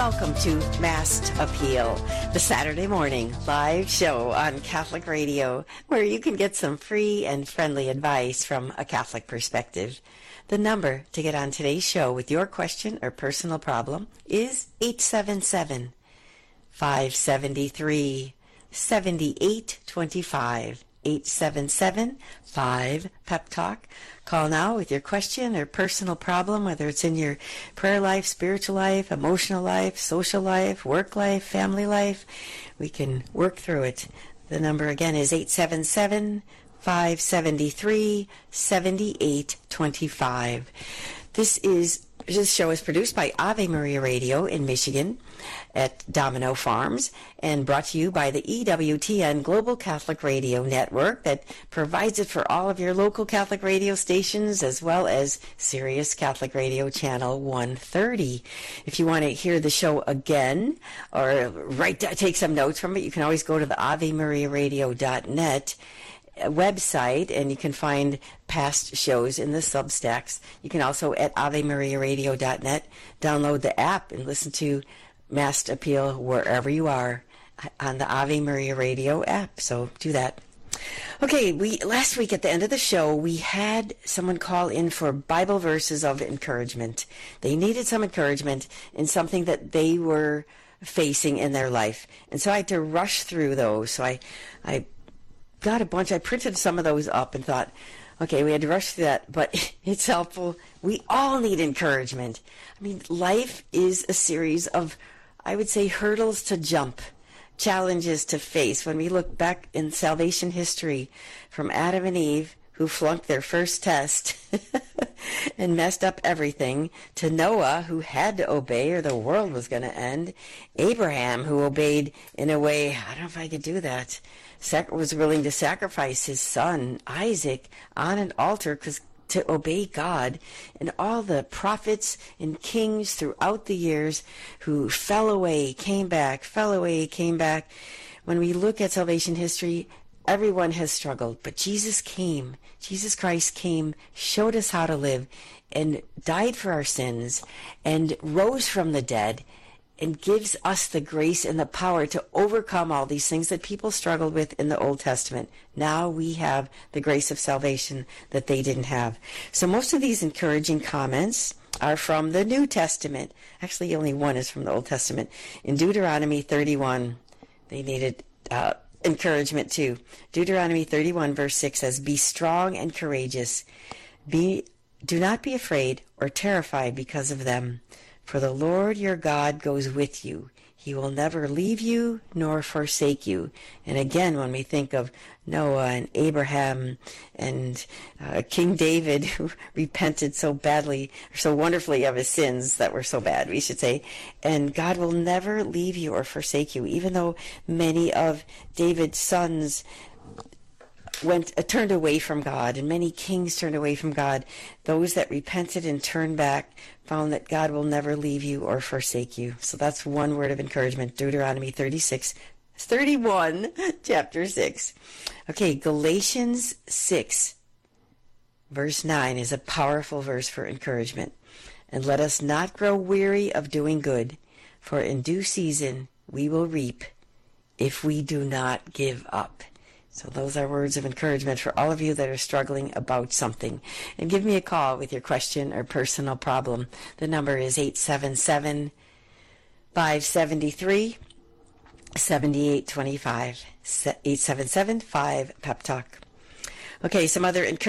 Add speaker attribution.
Speaker 1: Welcome to Mass Appeal, the Saturday morning live show on Catholic Radio, where you can get some free and friendly advice from a Catholic perspective. The number to get on today's show with your question or personal problem is 877-573-7825. 877-5-PEP-TALK. Call now with your question or personal problem, whether it's in your prayer life, spiritual life, emotional life, social life, work life, family life. We can work through it. The number again is 877-573-7825. This show is produced by Ave Maria Radio in Michigan at Domino Farms and brought to you by the EWTN Global Catholic Radio Network that provides it for all of your local Catholic radio stations, as well as Sirius Catholic Radio Channel 130. If you want to hear the show again or take some notes from it, you can always go to the AveMariaRadio.net website, and you can find past shows in the Substacks. You can also, at AveMariaRadio.net, download the app and listen to Mass Appeal wherever you are on the Ave Maria Radio app. So do that. Okay, last week at the end of the show, we had someone call in for Bible verses of encouragement. They needed some encouragement in something that they were facing in their life. And so I had to rush through those. So I got a bunch. I printed some of those up and thought, okay, we had to rush through that, but it's helpful. We all need encouragement. I mean, life is a series of, I would say, hurdles to jump, challenges to face. When we look back in salvation history, from Adam and Eve, who flunked their first test and messed up everything, to Noah, who had to obey or the world was going to end, Abraham, who obeyed in a way, I don't know if I could do that, was willing to sacrifice his son, Isaac, on an altar to obey God, and all the prophets and kings throughout the years who fell away, came back, fell away, came back. When we look at salvation history, everyone has struggled, but Jesus Christ came, showed us how to live, and died for our sins, and rose from the dead, and gives us the grace and the power to overcome all these things that people struggled with in the Old Testament. Now we have the grace of salvation that they didn't have. So most of these encouraging comments are from the New Testament. Actually, only one is from the Old Testament. In Deuteronomy 31, they needed encouragement too. Deuteronomy 31 verse 6 says, "Be strong and courageous. Do not be afraid or terrified because of them. For the Lord your God goes with you. He will never leave you nor forsake you." And again, when we think of Noah and Abraham and King David, who repented so badly, or so wonderfully of his sins that were so bad, we should say, and God will never leave you or forsake you, even though many of David's sons turned away from God, and many kings turned away from God. Those that repented and turned back found that God will never leave you or forsake you. So that's one word of encouragement, Deuteronomy 31, chapter 6. Okay, Galatians 6, verse 9 is a powerful verse for encouragement. "And let us not grow weary of doing good, for in due season we will reap if we do not give up." So those are words of encouragement for all of you that are struggling about something. And give me a call with your question or personal problem. The number is 877-573-7825. 877-5-PEP-TALK. Okay, some other encouragement.